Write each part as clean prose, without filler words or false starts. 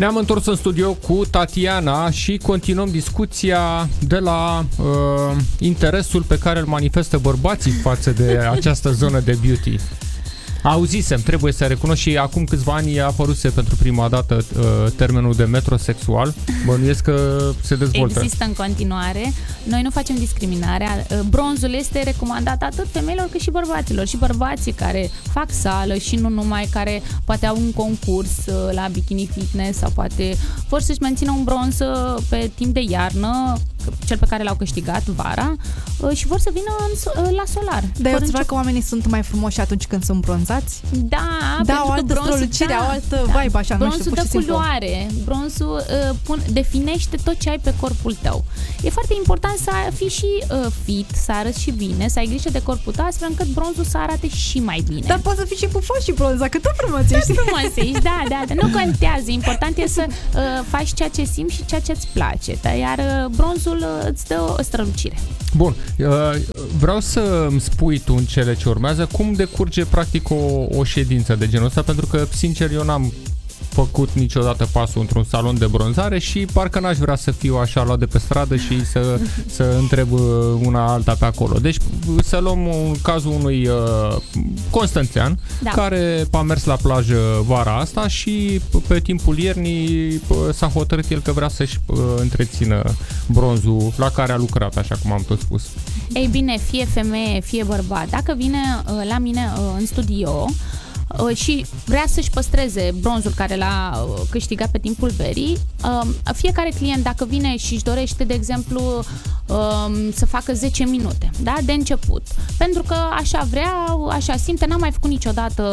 Ne-am întors în studio cu Tatiana și continuăm discuția de la interesul pe care îl manifestă bărbații față de această zonă de beauty. Auzisem, trebuie să recunosc, și acum câțiva ani a apăruse pentru prima dată termenul de metrosexual. Bănuiesc că se dezvoltă. Există în continuare. Noi nu facem discriminarea. Bronzul este recomandat atât femeilor cât și bărbaților. Și bărbații care fac sală și nu numai, care poate au un concurs la bikini fitness sau poate vor să-și mențină un bronz pe timp de iarnă, cel pe care l-au câștigat vara, și vor să vină la solar. Dar eu observat că oamenii sunt mai frumoși atunci când sunt bronzați? Da, o altă strălucire, o altă vibe, așa, nu știu, pur și simplu. Culoare. Bronzul definește tot ce ai pe corpul tău. E foarte important să fii și fit, să arăți și bine, să ai grijă de corpul tău, astfel încât bronzul să arate și mai bine. Dar poți să fii și pufos și bronzat, că tot frumusești. Tot frumusești, da. Nu contează. Important e să faci ceea ce simți și ceea ce îți place. Iar bronzul îți dă o strălucire. Bun, vreau să îmi spui tu în cele ce urmează cum decurge practic o ședință de genul ăsta, pentru că, sincer, eu n-am făcut niciodată pasul într-un salon de bronzare și parcă n-aș vrea să fiu așa luat de pe stradă și să întreb una alta pe acolo. Deci să luăm cazul unui constanțean care a mers la plajă vara asta și pe timpul iernii s-a hotărât el că vrea să-și întrețină bronzul la care a lucrat, așa cum am tot spus. Ei bine, fie femeie, fie bărbat, dacă vine la mine în studio și vrea să-și păstreze bronzul care l-a câștigat pe timpul verii, fiecare client, dacă vine și își dorește, de exemplu, să facă 10 minute, da, de început, pentru că așa vrea, așa simte, n-am mai făcut niciodată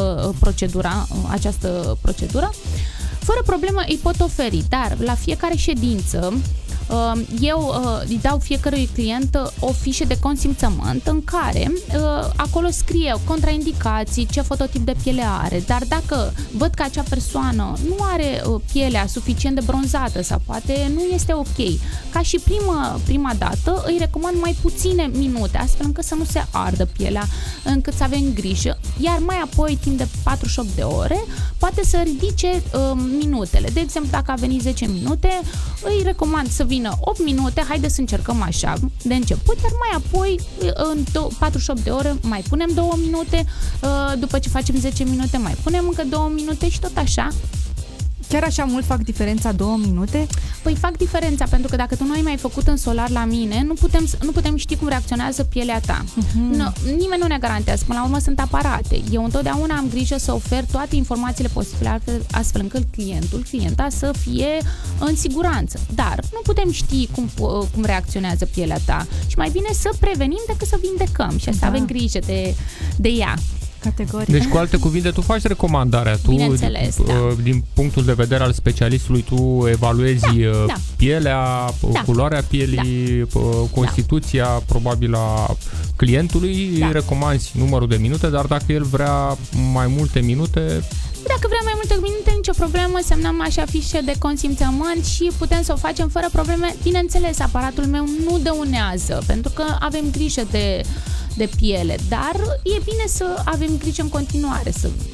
această procedură, fără problemă îi pot oferi, dar la fiecare ședință eu îi dau fiecărui client o fișă de consimțământ în care acolo scrie contraindicații, ce fototip de piele are, dar dacă văd că acea persoană nu are pielea suficient de bronzată sau poate nu este ok, ca și prima dată îi recomand mai puține minute, astfel încât să nu se ardă pielea, încât să avem grijă, iar mai apoi timp de 48 de ore poate să ridice minutele. De exemplu, dacă a venit 10 minute, îi recomand să vină 8 minute, haide să încercăm așa de început, iar mai apoi în 48 de ore mai punem 2 minute, după ce facem 10 minute mai punem încă 2 minute și tot așa. Chiar așa mult fac diferența 2 minute? Păi fac diferența, pentru că dacă tu nu ai mai făcut în solar la mine, nu putem ști cum reacționează pielea ta. Nimeni nu ne garantează, până la urmă sunt aparate. Eu întotdeauna am grijă să ofer toate informațiile posibile, astfel încât clienta să fie în siguranță. Dar nu putem ști cum reacționează pielea ta și mai bine să prevenim decât să vindecăm și asta avem grijă de ea. Categoric. Deci, cu alte cuvinte, tu faci recomandarea. Tu, din punctul de vedere al specialistului, tu evaluezi pielea, culoarea pielii, constituția probabil a clientului, îi recomanzi numărul de minute, dar dacă el vrea mai multe minute... Dacă vrea mai multe minute, nicio problemă, semnăm așa fișe de consimțământ și putem să o facem fără probleme. Bineînțeles, aparatul meu nu dăunează, pentru că avem grijă de piele, dar e bine să avem grijă în continuare,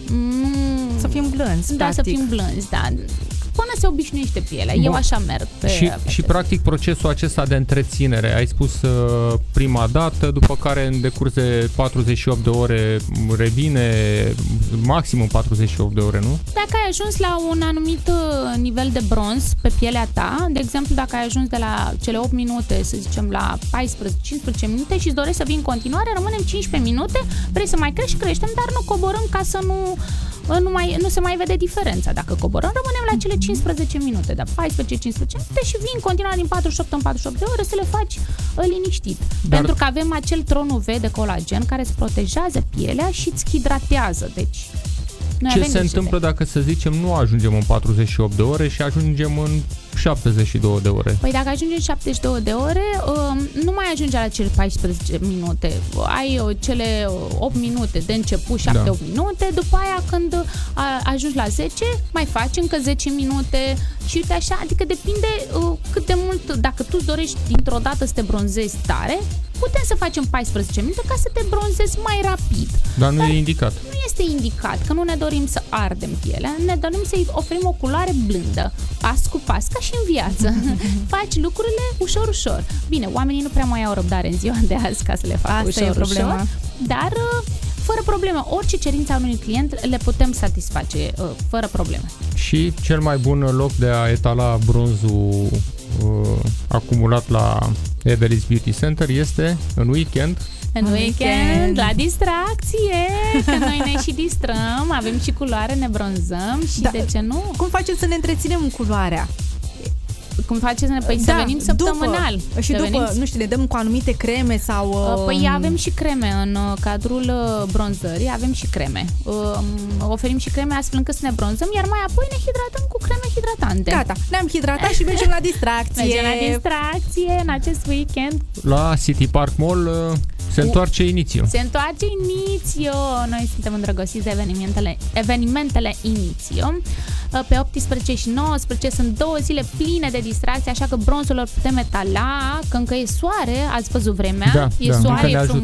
să fim blânzi, să fim blânzi, până se obișnuiește pielea. Eu așa merg. Și practic procesul acesta de întreținere, ai spus prima dată, după care în decurs de 48 de ore revine, maximum 48 de ore, nu? Dacă ai ajuns la un anumit nivel de bronz pe pielea ta, de exemplu, dacă ai ajuns de la cele 8 minute, să zicem, la 14-15 minute și îți dorești să vii în continuare, rămânem 15 minute, vrei să mai creștem, dar nu coborâm ca să nu se mai vede diferența. Dacă coborăm, rămânem la cele 15 minute, dar 14-15 minute și vii în continuare din 48 în 48 de ore să le faci liniștit. Pentru că avem acel tron UV de colagen care îți protejează pielea și îți hidratează. Deci, ce se întâmplă dacă, să zicem, nu ajungem în 48 de ore și ajungem în 72 de ore? Păi dacă ajungi în 72 de ore, nu mai ajunge la cele 14 minute. Ai cele 8 minute de început, 7-8 minute, după aia când ajungi la 10, mai faci încă 10 minute și uite așa, adică depinde cât de mult, dacă tu îți dorești dintr-o dată să te bronzezi tare, putem să facem 14 minute ca să te bronzezi mai rapid. Dar nu e indicat. Nu este indicat, că nu ne dorim să ardem pielea, ne dorim să-i oferim o culoare blândă, pas cu pas, ca și în viață. Faci lucrurile ușor, ușor. Bine, oamenii nu prea mai au răbdare în ziua de azi ca să le facă Asta ușor, e problema. ușor, dar fără probleme, orice cerință a unui client le putem satisface fără probleme. Și cel mai bun loc de a etala bronzul acumulat la Everest Beauty Center este în weekend. În weekend, la distracție, că noi ne și distrăm, avem și culoare, ne bronzăm și de ce nu? Cum facem să ne întreținem culoarea? Cum faceți? Păi să venim săptămânal. Și după, nu știu, ne dăm cu anumite creme sau... Păi avem și creme în cadrul bronzării, avem și creme. Oferim și creme astfel încât să ne bronzăm, iar mai apoi ne hidratăm cu creme hidratante. Gata, ne-am hidratat și mergem la distracție. Mergem la distracție în acest weekend. La City Park Mall se întoarce Initio. Se întoarce Initio. Noi suntem îndrăgostiți de evenimentele Initio. Pe 18 și 19 sunt 2 zile pline de distracție, așa că bronzul îl putem etala, că încă e soare, ați văzut vremea, e soare, e frumos.